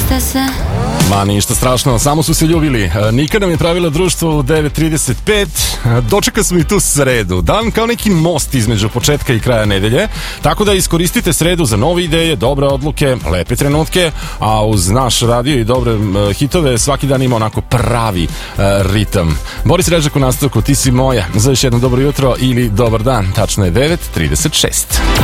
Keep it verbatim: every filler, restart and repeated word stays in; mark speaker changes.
Speaker 1: Šta se?
Speaker 2: Ma ništa strašno, samo su se ljubili. Nika nam je pravila društvo u devet trideset pet. Dočeka smo i tu sredu. Dan kao neki most između početka i kraja nedelje. Tako da iskoristite sredu za nove ideje, dobre odluke, lepe trenutke. A uz naš radio i dobre hitove svaki dan ima onako pravi uh, ritam. Boris Režak u nastavku, ti si moja. Za još jedno dobro jutro ili dobar dan. Tačno je devet trideset šest.